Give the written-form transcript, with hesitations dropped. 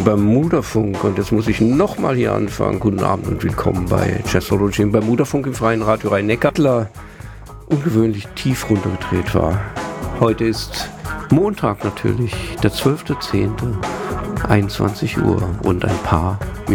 Bermudafunk. Und jetzt muss ich nochmal hier anfangen. Guten Abend und willkommen bei Jazzology im Bermudafunk im freien Radio Rhein-Neckar. Ungewöhnlich tief runtergedreht war. Heute ist Montag natürlich, der 12.10., 21 Uhr und ein paar